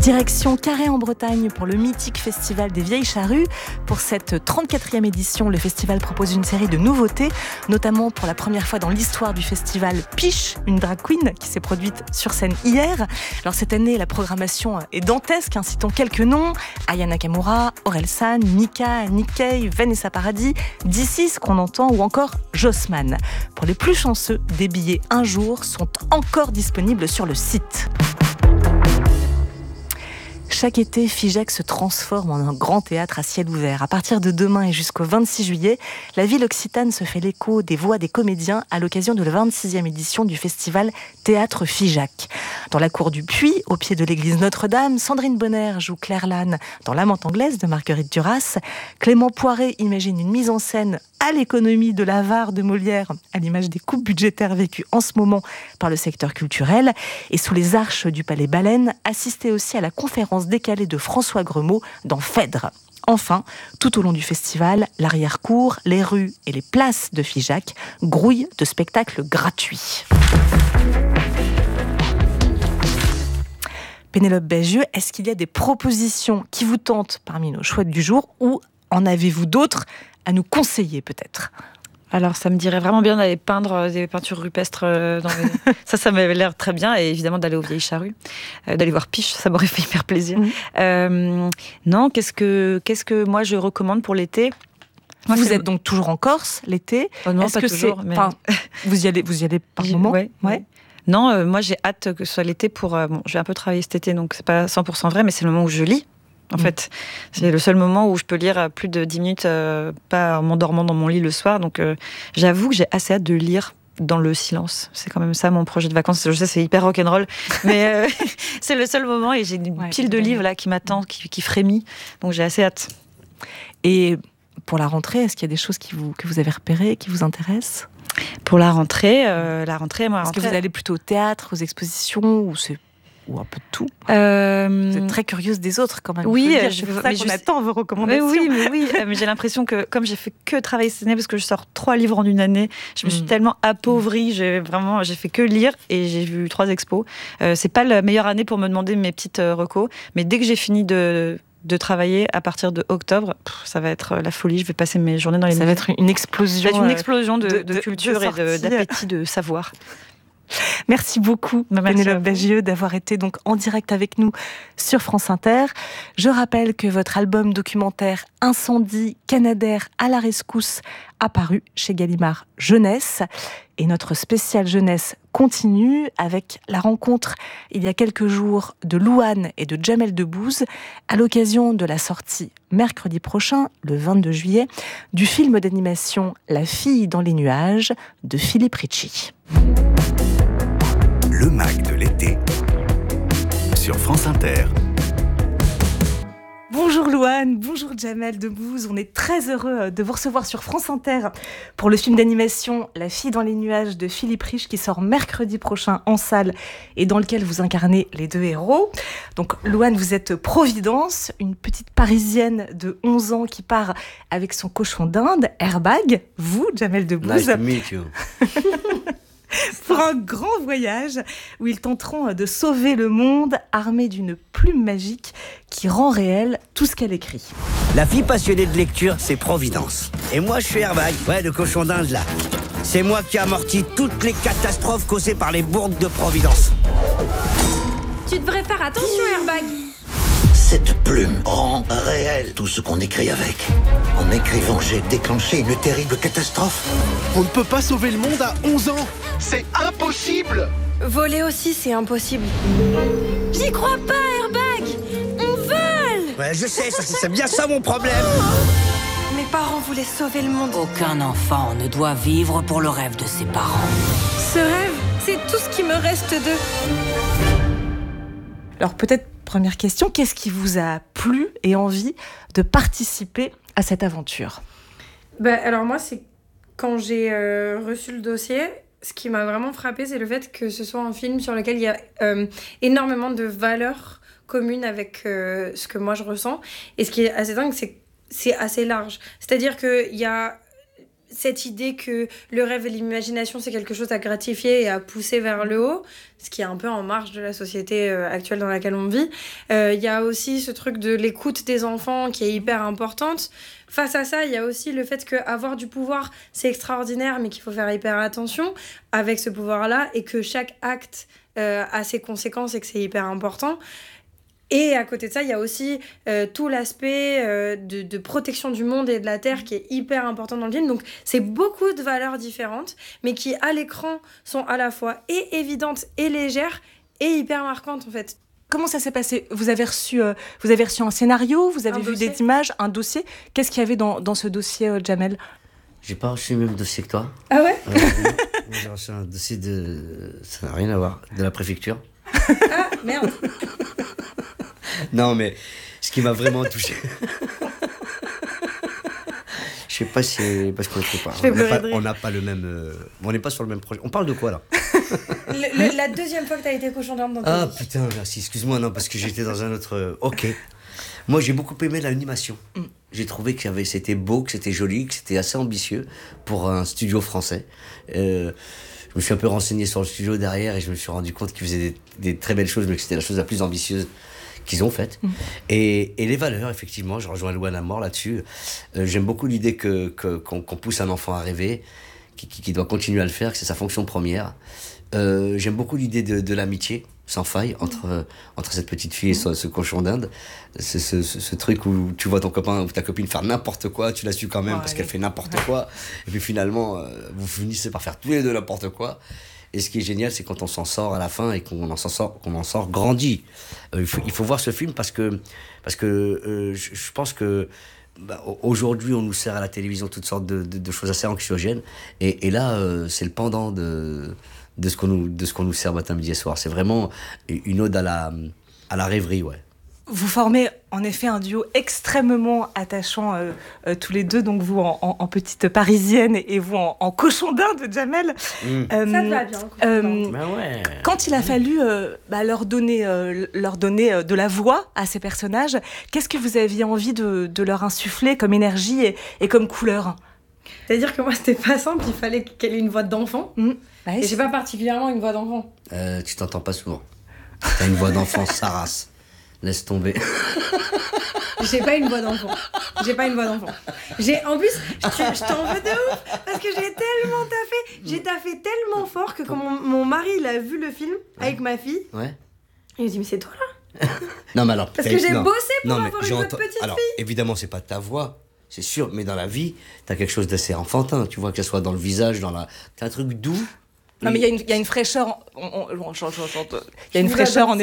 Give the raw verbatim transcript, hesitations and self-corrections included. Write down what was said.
Direction Carhaix en Bretagne pour le mythique festival des Vieilles Charrues. Pour cette trente-quatrième édition, le festival propose une série de nouveautés, notamment pour la première fois dans l'histoire du festival, Piche, une drag queen qui s'est produite sur scène hier. Alors cette année, la programmation est dantesque, hein, citons quelques noms: Aya Nakamura, Orelsan, Mika, Nikkei, Vanessa Paradis, D six qu'on entend, ou encore Jossman. Pour les plus chanceux, des billets un jour sont encore disponibles sur le site. Chaque été, Figeac se transforme en un grand théâtre à ciel ouvert. À partir de demain et jusqu'au vingt-six juillet, la ville occitane se fait l'écho des voix des comédiens à l'occasion de la vingt-sixième édition du festival Théâtre Figeac. Dans la cour du Puy, au pied de l'église Notre-Dame, Sandrine Bonner joue Claire Lannes dans L'Amante anglaise de Marguerite Duras. Clément Poiret imagine une mise en scène à l'économie de l'avare de Molière, à l'image des coupes budgétaires vécues en ce moment par le secteur culturel. Et sous les arches du Palais Baleine, assistez aussi à la conférence décalée de François Gremaud dans Phèdre. Enfin, tout au long du festival, l'arrière-cour, les rues et les places de Figeac grouillent de spectacles gratuits. Pénélope Bagieux, est-ce qu'il y a des propositions qui vous tentent parmi nos chouettes du jour, ou en avez-vous d'autres à nous conseiller peut-être ? Alors, ça me dirait vraiment bien d'aller peindre des peintures rupestres. Dans les... ça, ça m'avait l'air très bien. Et évidemment, d'aller aux Vieilles Charrues, euh, d'aller voir Piche, ça m'aurait fait hyper plaisir. Mmh. Euh, non, qu'est-ce que, qu'est-ce que moi je recommande pour l'été ? Moi, vous êtes donc toujours en Corse l'été ? Oh non, Est-ce pas que toujours. C'est... Mais... Enfin, vous y allez, vous y allez par moment ? Ouais. ouais. Non, euh, moi j'ai hâte que ce soit l'été pour. Euh, bon, je vais un peu travailler cet été, donc c'est pas cent pour cent vrai, mais c'est le moment où je lis. En mmh. fait, c'est le seul moment où je peux lire plus de dix minutes, euh, pas en m'endormant dans mon lit le soir. Donc, euh, j'avoue que j'ai assez hâte de lire dans le silence. C'est quand même ça mon projet de vacances. Je sais, c'est hyper rock'n'roll, mais euh, c'est le seul moment et j'ai une ouais, pile de livres là qui m'attend, qui, qui frémit. Donc, j'ai assez hâte. Et pour la rentrée, est-ce qu'il y a des choses qui vous, que vous avez repérées, qui vous intéressent ? Pour la rentrée, euh, la rentrée, moi. Est-ce rentrée... que vous allez plutôt au théâtre, aux expositions, ou c'est ou un peu de tout. Euh... Vous êtes très curieuse des autres quand même. Oui, je c'est pour ça qu'on je... attend vos recommandations. Mais oui, mais oui, mais j'ai l'impression que comme j'ai fait que travailler cette année, parce que je sors trois livres en une année, je me suis mmh. tellement appauvrie. J'ai vraiment, j'ai fait que lire et j'ai vu trois expos. Euh, c'est pas la meilleure année pour me demander mes petites euh, recos, mais dès que j'ai fini de de travailler à partir de octobre, pff, ça va être la folie. Je vais passer mes journées dans les. Ça musées. Va être une explosion. Ça va être une explosion de, de, de, de culture de et de, d'appétit, de savoir. Merci beaucoup, bah, merci Pénélope Bagieux, d'avoir été donc en direct avec nous sur France Inter. Je rappelle que votre album documentaire Incendie, Canadair à la rescousse a paru chez Gallimard Jeunesse. Et notre spéciale jeunesse continue avec la rencontre, il y a quelques jours, de Louane et de Jamel Debbouze à l'occasion de la sortie mercredi prochain, le vingt-deux juillet, du film d'animation La fille dans les nuages de Philippe Ricci. Le Mac de l'été sur France Inter. Bonjour Louane, bonjour Jamel Debbouze, on est très heureux de vous recevoir sur France Inter pour le film d'animation La fille dans les nuages de Philippe Ricci qui sort mercredi prochain en salle et dans lequel vous incarnez les deux héros. Donc Louane, vous êtes Providence, une petite Parisienne de onze ans qui part avec son cochon d'Inde, Airbag. Vous, Jamel Debbouze. Nice to meet you. Pour un grand voyage où ils tenteront de sauver le monde armés d'une plume magique qui rend réel tout ce qu'elle écrit. La fille passionnée de lecture, c'est Providence. Et moi, je suis Airbag, ouais, le cochon d'Inde, là. C'est moi qui amortis toutes les catastrophes causées par les bourdes de Providence. Tu devrais faire attention, Airbag. Cette plume rend réel tout ce qu'on écrit avec. En écrivant, j'ai déclenché une terrible catastrophe. On ne peut pas sauver le monde à onze ans. C'est impossible. Voler aussi, c'est impossible. J'y crois pas, Airbag. On vole. Ouais, je sais, ça, c'est bien ça mon problème. Mes parents voulaient sauver le monde. Aucun enfant ne doit vivre pour le rêve de ses parents. Ce rêve, c'est tout ce qui me reste d'eux. Alors peut-être, première question, qu'est-ce qui vous a plu et envie de participer à cette aventure ? Bah, alors moi, c'est quand j'ai euh, reçu le dossier, ce qui m'a vraiment frappée, c'est le fait que ce soit un film sur lequel il y a euh, énormément de valeurs communes avec euh, ce que moi je ressens. Et ce qui est assez dingue, c'est que c'est assez large. C'est-à-dire qu'il y a cette idée que le rêve et l'imagination, c'est quelque chose à gratifier et à pousser vers le haut, ce qui est un peu en marge de la société euh, actuelle dans laquelle on vit. Il euh, y a aussi ce truc de l'écoute des enfants qui est hyper importante. Face à ça, il y a aussi le fait qu'avoir du pouvoir, c'est extraordinaire, mais qu'il faut faire hyper attention avec ce pouvoir-là et que chaque acte euh, a ses conséquences et que c'est hyper important. Et à côté de ça, il y a aussi euh, tout l'aspect euh, de, de protection du monde et de la terre qui est hyper important dans le film. Donc, c'est beaucoup de valeurs différentes, mais qui, à l'écran, sont à la fois et évidentes et légères et hyper marquantes, en fait. Comment ça s'est passé ? Vous avez reçu, euh, vous avez reçu un scénario, vous avez Un vu dossier. des images, un dossier. Qu'est-ce qu'il y avait dans, dans ce dossier, euh, Jamel ? J'ai pas reçu le même dossier que toi. Ah ouais ? Euh, moi, j'ai reçu un dossier de... Ça n'a rien à voir. De la préfecture. Ah, merde. Non, mais ce qui m'a vraiment touché... Je sais pas si... Parce qu'on n'est pas... Je vais On n'a pleurer pas, de rire. on n'a pas le même... euh, On n'est pas sur le même projet. On parle de quoi, là ? Le- le- la deuxième fois que t'as été cochon d'Inde dans ta Ah, vie. putain, merci. Excuse-moi, non, parce que j'étais dans un autre... euh, Ok. Moi, j'ai beaucoup aimé l'animation. Mm. J'ai trouvé que avait- c'était beau, que c'était joli, que c'était assez ambitieux pour un studio français. Euh, je me suis un peu renseigné sur le studio derrière et je me suis rendu compte qu'ils faisaient des, des très belles choses, mais que c'était la chose la plus ambitieuse qu'ils ont faite. Mm. Et, et les valeurs, effectivement, je rejoins Louane Amor là-dessus. Euh, j'aime beaucoup l'idée que, que, qu'on, qu'on pousse un enfant à rêver, qui, qui, qui doit continuer à le faire, que c'est sa fonction première. Euh, j'aime beaucoup l'idée de, de l'amitié sans faille entre, euh, entre cette petite fille et ce, ce cochon d'Inde. C'est ce, ce, ce truc où tu vois ton copain ou ta copine faire n'importe quoi, tu la suis quand même Ouais, parce allez. qu'elle fait n'importe quoi. Et puis finalement, euh, vous finissez par faire tous les deux n'importe quoi. Et ce qui est génial, c'est quand on s'en sort à la fin et qu'on en s'en sort, qu'on en sort grandi. Euh, il, faut, il faut voir ce film parce que, parce que euh, je, je pense que bah, aujourd'hui, on nous sert à la télévision toutes sortes de, de, de choses assez anxiogènes. Et, et là, euh, c'est le pendant de, de, ce qu'on nous, de ce qu'on nous sert matin, midi et soir. C'est vraiment une ode à la, à la rêverie, ouais. Vous formez en effet un duo extrêmement attachant euh, euh, tous les deux, donc vous en, en, en petite parisienne et vous en, en cochon d'Inde, Jamel. Mmh. Euh, Ça te va bien, cochon euh, d'Inde. Ben ouais. Quand il a fallu euh, bah, leur donner, euh, leur donner euh, de la voix à ces personnages, qu'est-ce que vous aviez envie de, de leur insuffler comme énergie et, et comme couleur ? C'est-à-dire que moi, c'était pas simple, il fallait qu'elle ait une voix d'enfant. Mmh. Bah, Et j'ai pas particulièrement une voix d'enfant. Euh, tu t'entends pas souvent. T'as une voix d'enfant, sa race. Laisse tomber. J'ai pas une voix d'enfant. J'ai pas une voix d'enfant. J'ai, en plus, je, je t'en veux de ouf parce que j'ai tellement taffé. J'ai taffé tellement fort que quand mon, mon mari il a vu le film avec ma fille, Ouais. il me dit mais c'est toi là. Non, mais alors. Parce t'as- que j'ai non. bossé pour Non, mais avoir j'ai une voix enten- de petite Alors, fille. évidemment, c'est pas ta voix, c'est sûr, mais dans la vie, t'as quelque chose d'assez enfantin, tu vois, que ce soit dans le visage, dans la. T'as un truc doux. Non, mais il y, a une- il y a une fraîcheur. on- on- on- je- je- je- je- Il y a une Je vous fraîcheur en adore,